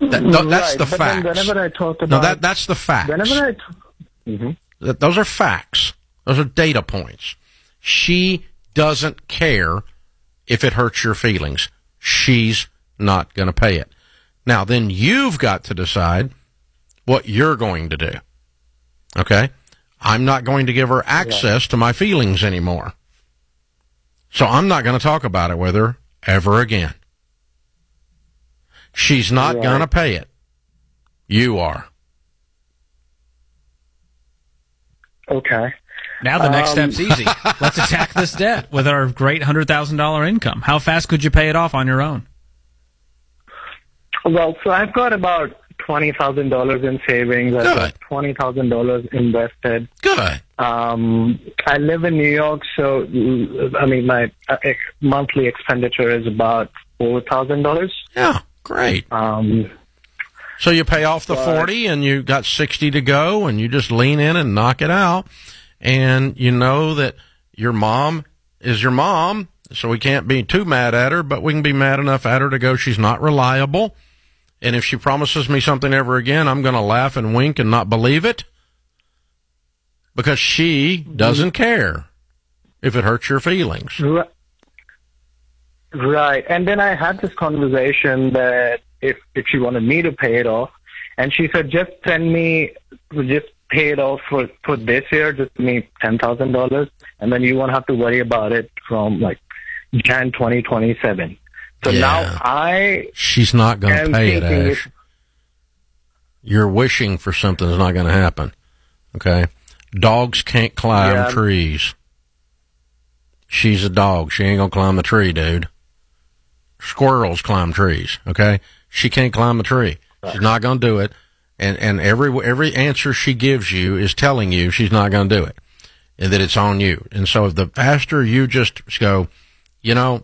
That's the facts. Whenever I talk about... No, that's the facts. Those are facts. Those are data points. She doesn't care if it hurts your feelings. She's not going to pay it. Now, then you've got to decide what you're going to do. Okay? I'm not going to give her access to my feelings anymore. So I'm not going to talk about it with her ever again. She's not going to pay it. You are. Okay. Now the next step's easy. Let's attack this debt with our great $100,000 income. How fast could you pay it off on your own? Well, so I've got about $20,000 in savings. I've got $20,000 invested. Good. I live in New York, so I mean my monthly expenditure is about $4,000. Yeah, great. So you pay off the 40 and you got 60 to go, and you just lean in and knock it out. And you know that your mom is your mom, so we can't be too mad at her, but we can be mad enough at her to go, she's not reliable. And if she promises me something ever again, I'm going to laugh and wink and not believe it, because she doesn't care if it hurts your feelings. Right. And then I had this conversation that if she wanted me to pay it off, and she said, just pay it off for this year, just give me $10,000, and then you won't have to worry about it from like Jan 2027. So now she's not going to pay it, Ash. You're wishing for something that's not going to happen. Okay? Dogs can't climb trees. She's a dog. She ain't going to climb the tree, dude. Squirrels climb trees, okay? She can't climb a tree. She's not going to do it. And every answer she gives you is telling you she's not going to do it, and that it's on you. And so the faster you just go, you know,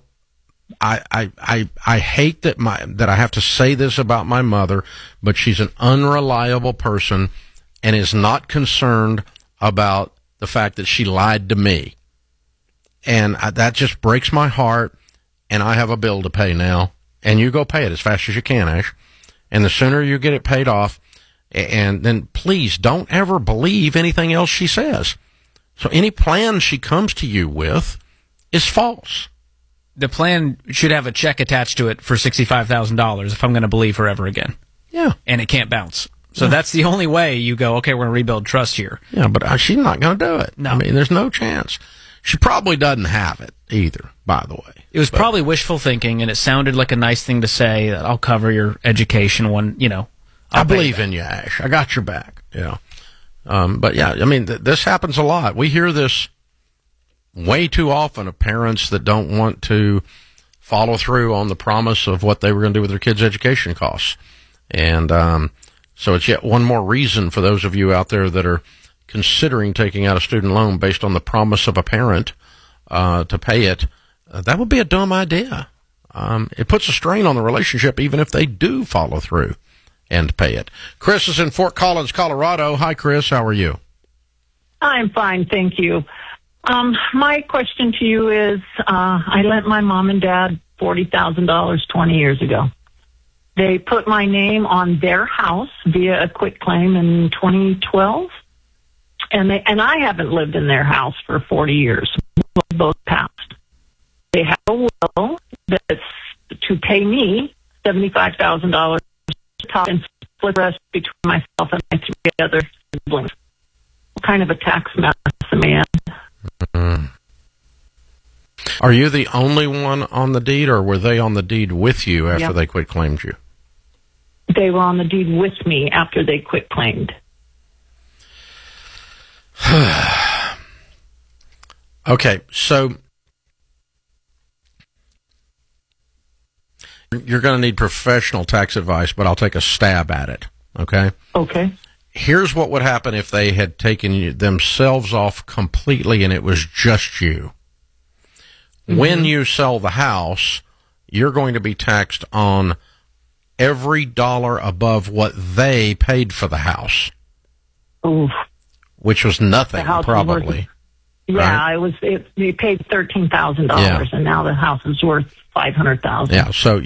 I hate that I have to say this about my mother, but she's an unreliable person and is not concerned about the fact that she lied to me. And that just breaks my heart, and I have a bill to pay now. And you go pay it as fast as you can, Ash. And the sooner you get it paid off, and then please don't ever believe anything else she says. So any plan she comes to you with is false. The plan should have a check attached to it for $65,000 if I'm going to believe her ever again. Yeah. And it can't bounce. So that's the only way you go, okay, we're going to rebuild trust here. Yeah, but she's not going to do it. No. I mean, there's no chance. She probably doesn't have it either, by the way. It was probably wishful thinking, and it sounded like a nice thing to say, that I'll cover your education when, you know. I believe in you, Ash. I got your back. Yeah. But yeah, I mean, this happens a lot. We hear this way too often of parents that don't want to follow through on the promise of what they were going to do with their kids' education costs. And so it's yet one more reason for those of you out there that are considering taking out a student loan based on the promise of a parent to pay it. That would be a dumb idea. It puts a strain on the relationship even if they do follow through and pay it. Chris is in Fort Collins, Colorado. Hi, Chris. How are you? I'm fine, thank you. My question to you is, I lent my mom and dad $40,000 20 years ago. They put my name on their house via a quitclaim in 2012, and I haven't lived in their house for 40 years. We both passed. They have a will that's to pay me $75,000 and split the rest between myself and my three other siblings. What kind of a tax mess am I in? Are you the only one on the deed, or were they on the deed with you after they quitclaimed you? They were on the deed with me after they quitclaimed. Okay, so you're going to need professional tax advice, but I'll take a stab at it, okay? Okay. Here's what would happen if they had taken themselves off completely and it was just you. Mm-hmm. When you sell the house, you're going to be taxed on every dollar above what they paid for the house. Oof. Which was nothing, probably. They paid $13,000, and now the house is worth $500,000. Yeah, so